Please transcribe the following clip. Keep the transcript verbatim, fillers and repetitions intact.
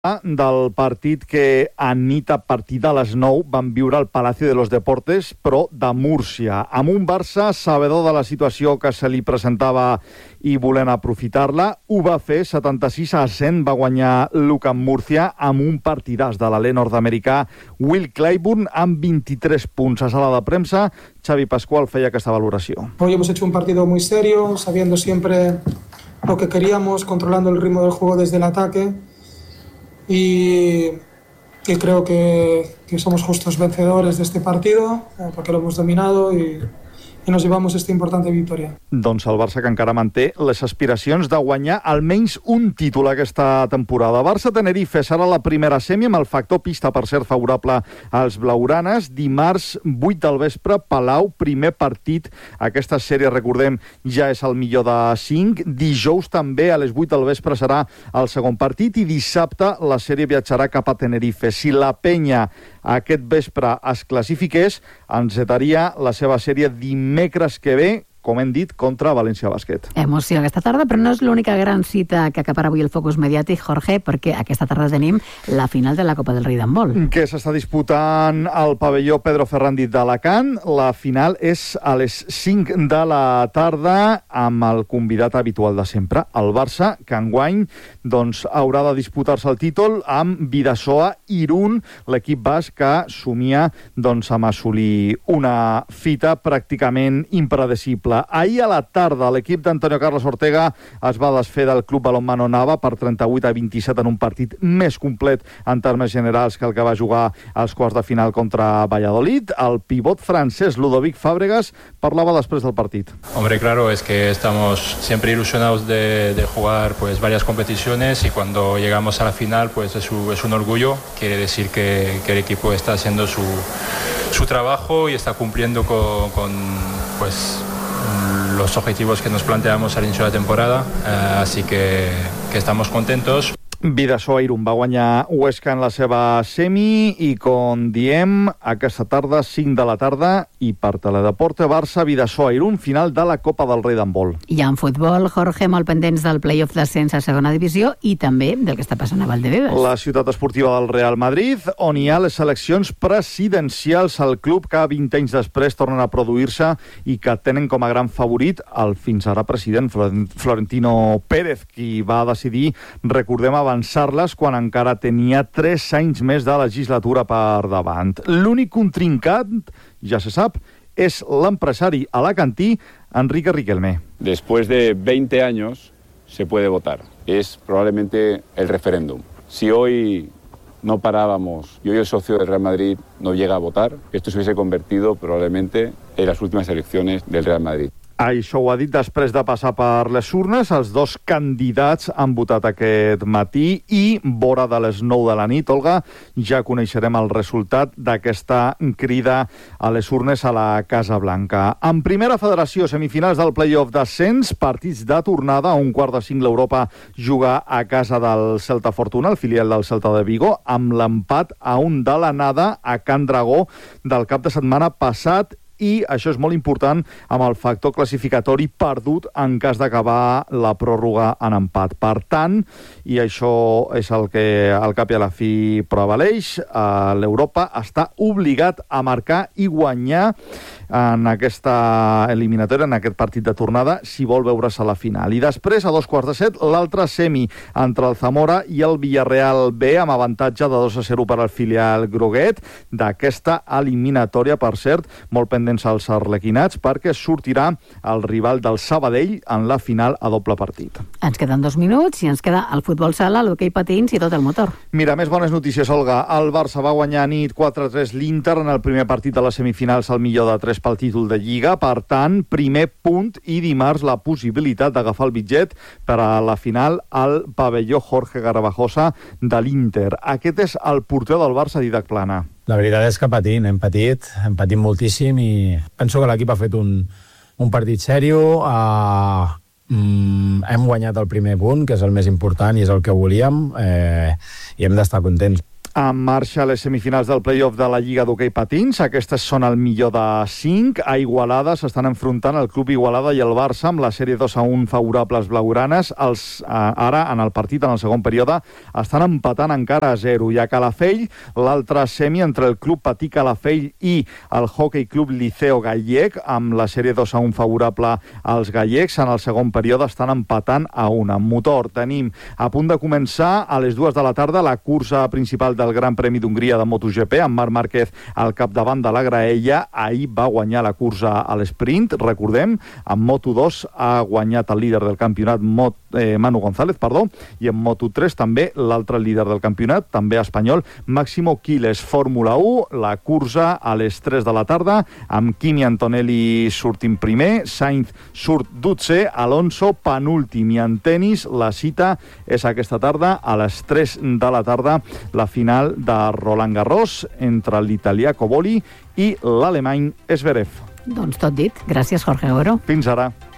del partit que a nit a partir de les nou van viure al Palacio de los Deportes, però de Múrcia, amb un Barça sabedor de la situació que se li presentava i volent aprofitar-la. Ho va fer, setanta-sis a cent va guanyar l'UCAM Múrcia amb un partidàs de l'alè nord-americà Will Clyburn amb vint-i-tres punts. A sala de premsa, Xavi Pascual feia aquesta valoració. Hoy hemos hecho un partido muy serio, sabiendo siempre lo que queríamos, controlando el ritmo del juego desde el ataque. Y, y creo que, que somos justos vencedores de este partido, eh, porque lo hemos dominado y, i nos llevamos esta importante victòria. Doncs el Barça que encara manté les aspiracions de guanyar almenys un títol aquesta temporada. Barça-Tenerife serà la primera semi amb el factor pista, per cert, favorable als blaugranes. Dimarts, vuit del vespre, Palau, primer partit. Aquesta sèrie, recordem, ja és el millor de cinc. Dijous també, a les vuit del vespre, serà el segon partit i dissabte la sèrie viatjarà cap a Tenerife. Si la Penya aquest vespre es classifiqués, encetaria la seva sèrie dimecres que ve, com hem dit, contra València Bàsquet. Emoció aquesta tarda, però no és l'única gran cita que acapara avui el focus mediàtic, Jorge, perquè aquesta tarda tenim la final de la Copa del Rei d'handbol. Que s'està disputant al pavelló Pedro Ferrandi d'Alacant. La final és a les cinc de la tarda amb el convidat habitual de sempre, el Barça, que enguany doncs, haurà de disputar-se el títol amb Bidasoa Irún, l'equip basc que somia doncs, amb assolir una fita pràcticament impredecible. Ahir a la tarda l'equip d'Antonio Carlos Ortega es va desfer del Club Balonmano Nava per trenta-vuit a vint-i-set en un partit més complet en termes generals que el que va jugar als quarts de final contra Valladolid. El pivot francés Ludovic Fábregas parlava després del partit. Hombre, claro, es que estamos siempre ilusionados de, de jugar pues varias competiciones y cuando llegamos a la final pues es, es un orgullo. Quiere decir que, que el equipo está haciendo su, su trabajo y está cumpliendo con, con pues los objetivos que nos planteamos al inicio de la temporada, eh, así que, que estamos contentos. Bidasoa Irún va guanyar Huesca en la seva semi i, com diem, aquesta tarda, cinc de la tarda, i per Teledeporte, Barça, Bidasoa Irún, final de la Copa del Rei d'handbol. I en futbol, Jorge, molt pendents del play-off d'ascens a segona divisió i també del que està passant a Valdebebas. La ciutat esportiva del Real Madrid, on hi ha les eleccions presidencials al club que vint anys després tornen a produir-se i que tenen com a gran favorit el fins ara president Florentino Pérez, qui va decidir, recordem, avançar-les quan encara tenia tres anys més de legislatura per davant. L'únic contrincant, ja se sap, és l'empresari alacantí Enrique Riquelme. Después de veinte años se puede votar. Es probablemente el referéndum. Si hoy no parábamos y hoy el socio del Real Madrid no llega a votar, esto se hubiese convertido probablemente en las últimas elecciones del Real Madrid. Això ho ha dit després de passar per les urnes. Els dos candidats han votat aquest matí i, vora de les nou de la nit, Olga, ja coneixerem el resultat d'aquesta crida a les urnes a la Casa Blanca. En primera federació, semifinals del play-off d'ascens, partits de tornada, a un quart de cinc l'Europa juga a casa del Celta Fortuna, el filial del Celta de Vigo, amb l'empat a un de l'anada a Can Dragó del cap de setmana passat. I això és molt important amb el factor classificatori perdut en cas d'acabar la pròrroga en empat. Per tant, i això és el que al cap i a la fi prevaleix, eh, l'Europa està obligat a marcar i guanyar en aquesta eliminatòria, en aquest partit de tornada, si vol veure's a la final. I després, a dos quarts de set, l'altre semi entre el Zamora i el Villarreal B, amb avantatge de dos a zero per al filial groguet d'aquesta eliminatòria, per cert, molt pendent als arlequinats, perquè sortirà el rival del Sabadell en la final a doble partit. Ens queden dos minuts i ens queda el futbol sala, l'hoquei patins i tot el motor. Mira, més bones notícies, Olga. El Barça va guanyar a nit quatre a tres l'Inter en el primer partit de les semifinals, al millor de tres pel títol de Lliga. Per tant, primer punt i dimarts la possibilitat d'agafar el bitget per a la final al pavelló Jorge Garbajosa de l'Inter. Aquest és el porter del Barça, Didac Plana. La veritat és que patint, hem patit, hem patit moltíssim i penso que l'equip ha fet un, un partit sèrio. Uh, mm, hem guanyat el primer punt, que és el més important i és el que volíem, eh, i hem d'estar contents. En marxa les semifinals del play-off de la Lliga d'Hoquei Patins. Aquestes són el millor de cinc. A Igualada s'estan enfrontant el Club Igualada i el Barça amb la sèrie dos a un favorables blaugranes. Els, eh, ara, en el partit, en el segon període, estan empatant encara a zero. I a Calafell, l'altre semi entre el Club Patí Calafell i el Hockey Club Liceo Gallec, amb la sèrie dos a un favorable als gallecs. En el segon període estan empatant a un. En motor tenim a punt de començar a les dues de la tarda la cursa principal del Gran Premi d'Hongria de MotoGP, amb Marc Márquez al capdavant de la graella. Ahir va guanyar la cursa a l'esprint, recordem. En Moto dos ha guanyat el líder del campionat, Mot, eh, Manu González, perdó, i en Moto tres també l'altre líder del campionat, també espanyol, Máximo Quiles. Fórmula u, la cursa a les tres de la tarda, amb Kimi Antonelli sortint primer, Sainz surt dotzè, Alonso penúltim. I en tenis, la cita és aquesta tarda, a les tres de la tarda, la final de Roland Garros entre l'italià Coboli i l'alemany Zverev. Doncs tot dit. Gràcies, Jorge Agüero. Fins ara.